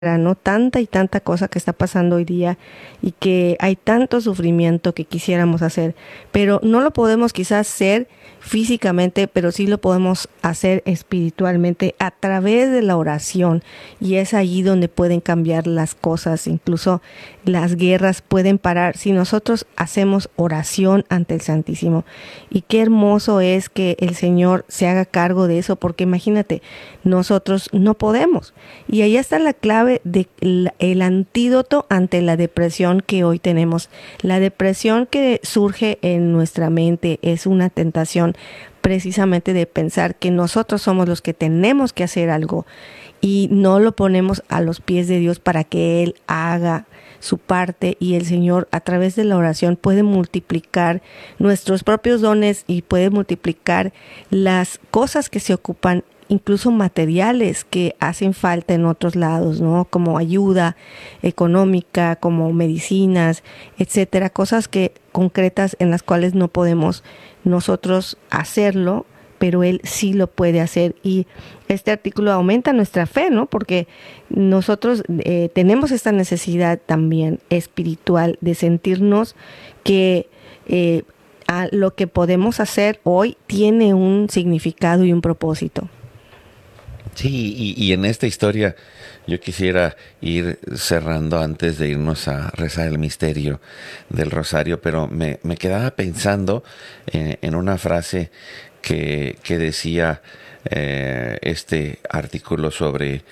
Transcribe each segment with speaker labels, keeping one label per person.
Speaker 1: ¿no? Tanta y tanta cosa que está pasando hoy día y que hay tanto sufrimiento que quisiéramos hacer, pero no lo podemos quizás hacer físicamente, pero sí lo podemos hacer espiritualmente a través de la oración, y es allí donde pueden cambiar las cosas, incluso las guerras pueden parar si nosotros hacemos oración ante el Santísimo. Y qué hermoso es que el Señor se haga cargo de eso, porque imagínate, nosotros no podemos. Y ahí está la clave del antídoto ante la depresión que hoy tenemos. La depresión que surge en nuestra mente es una tentación precisamente de pensar que nosotros somos los que tenemos que hacer algo y no lo ponemos a los pies de Dios para que Él haga su parte, y el Señor a través de la oración puede multiplicar nuestros propios dones y puede multiplicar las cosas que se ocupan, incluso materiales que hacen falta en otros lados, ¿no? Como ayuda económica, como medicinas, etcétera, cosas que concretas en las cuales no podemos nosotros hacerlo, pero Él sí lo puede hacer. Y este artículo aumenta nuestra fe, ¿no? Porque nosotros tenemos esta necesidad también espiritual de sentirnos que a lo que podemos hacer hoy tiene un significado y un propósito.
Speaker 2: Sí, y en esta historia yo quisiera ir cerrando antes de irnos a rezar el misterio del rosario, pero me quedaba pensando en una frase que decía este artículo sobre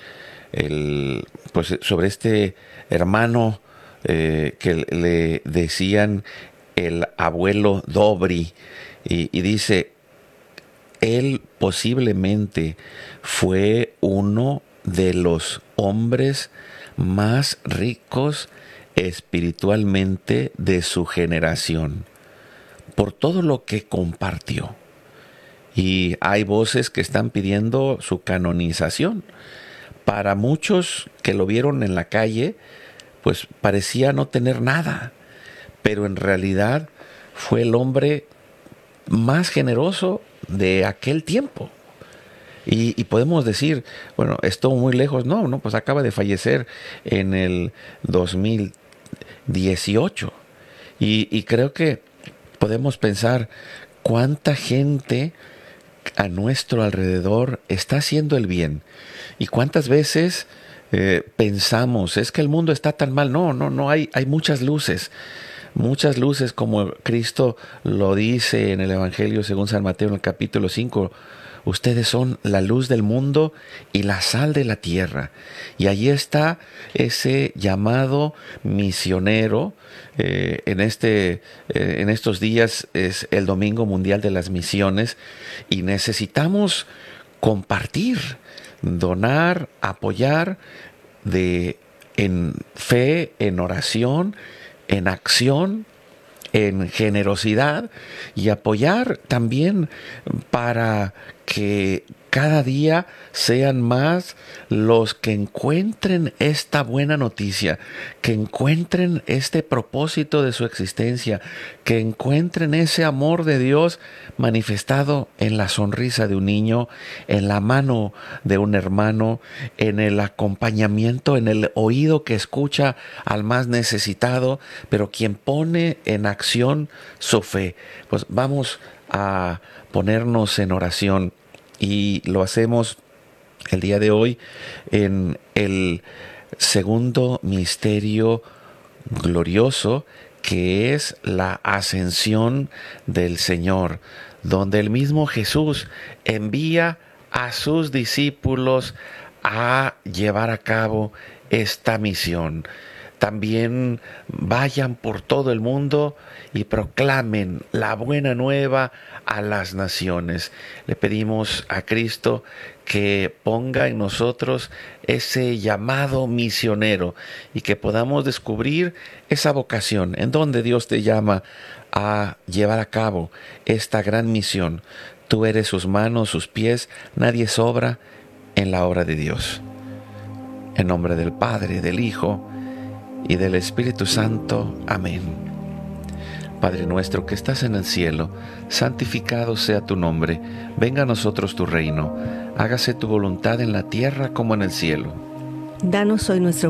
Speaker 2: sobre este hermano que le decían el abuelo Dobry, y dice: él posiblemente fue uno de los hombres más ricos espiritualmente de su generación, por todo lo que compartió. Y hay voces que están pidiendo su canonización. Para muchos que lo vieron en la calle, pues parecía no tener nada, pero en realidad fue el hombre más generoso de aquel tiempo. Y podemos decir, bueno, estuvo muy lejos. No, pues acaba de fallecer en el 2018. Y creo que podemos pensar cuánta gente a nuestro alrededor está haciendo el bien. Y cuántas veces pensamos, es que el mundo está tan mal. No, hay muchas luces. Muchas luces, como Cristo lo dice en el Evangelio según San Mateo en el capítulo 5. Ustedes son la luz del mundo y la sal de la tierra. Y allí está ese llamado misionero. En estos días es el Domingo Mundial de las Misiones, y necesitamos compartir, donar, apoyar en fe, en oración, en acción, en generosidad, y apoyar también para que cada día sean más los que encuentren esta buena noticia, que encuentren este propósito de su existencia, que encuentren ese amor de Dios manifestado en la sonrisa de un niño, en la mano de un hermano, en el acompañamiento, en el oído que escucha al más necesitado, pero quien pone en acción su fe. Pues vamos a ponernos en oración, y lo hacemos el día de hoy en el segundo misterio glorioso, que es la ascensión del Señor, donde el mismo Jesús envía a sus discípulos a llevar a cabo esta misión. También vayan por todo el mundo y proclamen la buena nueva a las naciones. Le pedimos a Cristo que ponga en nosotros ese llamado misionero, y que podamos descubrir esa vocación en donde Dios te llama a llevar a cabo esta gran misión. Tú eres sus manos, sus pies, nadie sobra en la obra de Dios. En nombre del Padre, del Hijo y del Espíritu Santo. Amén. Padre nuestro que estás en el cielo, santificado sea tu nombre. Venga a nosotros tu reino. Hágase tu voluntad en la tierra como en el cielo.
Speaker 1: Danos hoy nuestro